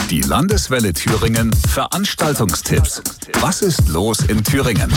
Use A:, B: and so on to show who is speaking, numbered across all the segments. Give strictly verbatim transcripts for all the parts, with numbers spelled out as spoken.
A: Die Landeswelle Thüringen Veranstaltungstipps. Was ist los in Thüringen?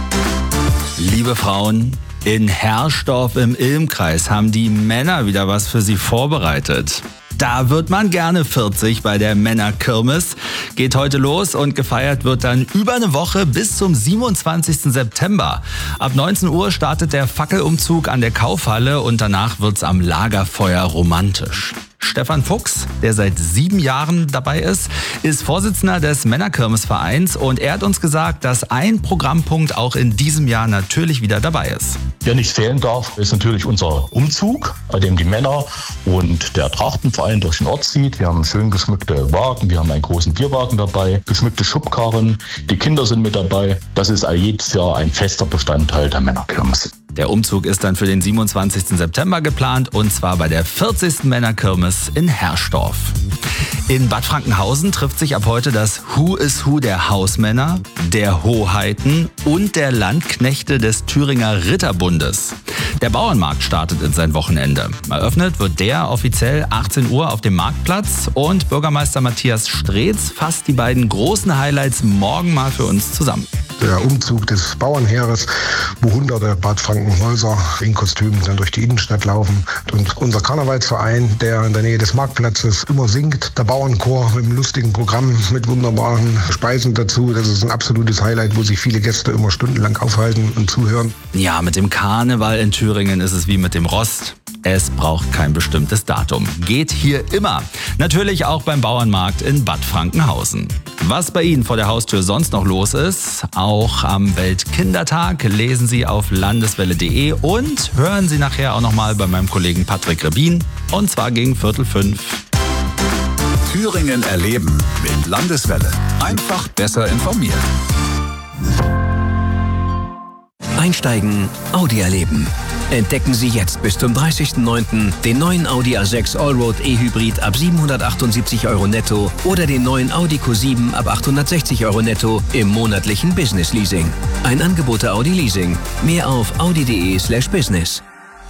B: Liebe Frauen, in Herrsdorf im Ilmkreis haben die Männer wieder was für Sie vorbereitet. Da wird man gerne vierzig bei der Männerkirmes. Geht heute los und gefeiert wird dann über eine Woche bis zum siebenundzwanzigsten September. Ab neunzehn Uhr startet der Fackelumzug an der Kaufhalle und danach wird's am Lagerfeuer romantisch. Stefan Fuchs, der seit sieben Jahren dabei ist, ist Vorsitzender des Männerkirmesvereins und er hat uns gesagt, dass ein Programmpunkt auch in diesem Jahr natürlich wieder dabei ist.
C: Wer nicht fehlen darf, ist natürlich unser Umzug, bei dem die Männer und der Trachtenverein durch den Ort zieht. Wir haben schön geschmückte Wagen, wir haben einen großen Bierwagen dabei, geschmückte Schubkarren, die Kinder sind mit dabei. Das ist jedes Jahr ein fester Bestandteil der Männerkirmes.
B: Der Umzug ist dann für den siebenundzwanzigsten September geplant und zwar bei der vierzigsten Männerkirmes in Herrsdorf. In Bad Frankenhausen trifft sich ab heute das Who is Who der Hausmänner, der Hoheiten und der Landknechte des Thüringer Ritterbundes. Der Bauernmarkt startet in sein Wochenende. Eröffnet wird der offiziell achtzehn Uhr auf dem Marktplatz und Bürgermeister Matthias Streetz fasst die beiden großen Highlights morgen mal für uns zusammen.
D: Der Umzug des Bauernheeres, wo hunderte Bad Frankenhäuser in Kostümen dann durch die Innenstadt laufen. Und unser Karnevalsverein, der in der Nähe des Marktplatzes immer singt. Der Bauernchor mit einem lustigen Programm mit wunderbaren Speisen dazu. Das ist ein absolutes Highlight, wo sich viele Gäste immer stundenlang aufhalten und zuhören.
B: Ja, mit dem Karneval in Thüringen ist es wie mit dem Rost. Es braucht kein bestimmtes Datum. Geht hier immer. Natürlich auch beim Bauernmarkt in Bad Frankenhausen. Was bei Ihnen vor der Haustür sonst noch los ist, auch am Weltkindertag, lesen Sie auf landeswelle punkt de und hören Sie nachher auch nochmal bei meinem Kollegen Patrick Rebin, und zwar gegen Viertel fünf.
A: Thüringen erleben mit Landeswelle. Einfach besser informiert.
E: Einsteigen, Audi erleben. Entdecken Sie jetzt bis zum dreißigsten neunten den neuen Audi A sechs Allroad E-Hybrid ab siebenhundertachtundsiebzig Euro netto oder den neuen Audi Q sieben ab achthundertsechzig Euro netto im monatlichen Business Leasing. Ein Angebot der Audi Leasing. Mehr auf audi punkt de slash business.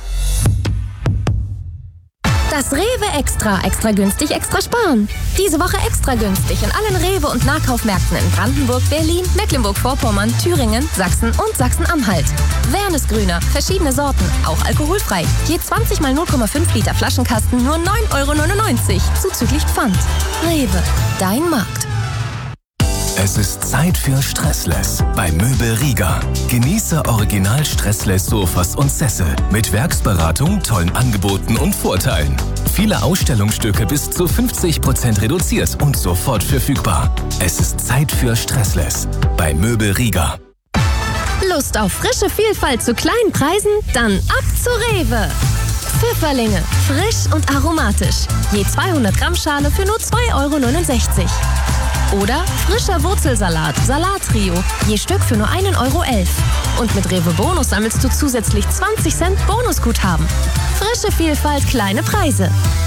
F: Das Rewe Extra. Extra günstig, extra sparen. Diese Woche extra günstig in allen Rewe- und Nahkaufmärkten in Brandenburg, Berlin, Mecklenburg-Vorpommern, Thüringen, Sachsen und Sachsen-Anhalt. Wernesgrüner, verschiedene Sorten, auch alkoholfrei. Je zwanzig mal null Komma fünf Liter Flaschenkasten nur neun Euro neunundneunzig, zuzüglich Pfand. Rewe, dein Markt.
G: Es ist Zeit für Stressless bei Möbel Rieger. Genieße original Stressless Sofas und Sessel mit Werksberatung, tollen Angeboten und Vorteilen. Viele Ausstellungsstücke bis zu fünfzig Prozent reduziert und sofort verfügbar. Es ist Zeit für Stressless bei Möbel Rieger.
F: Lust auf frische Vielfalt zu kleinen Preisen? Dann ab zu Rewe. Pfifferlinge, frisch und aromatisch. Je zweihundert Gramm Schale für nur zwei Euro neunundsechzig. Oder frischer Wurzelsalat, Salattrio, je Stück für nur ein Euro elf. Und mit Rewe Bonus sammelst du zusätzlich zwanzig Cent Bonusguthaben. Frische Vielfalt, kleine Preise.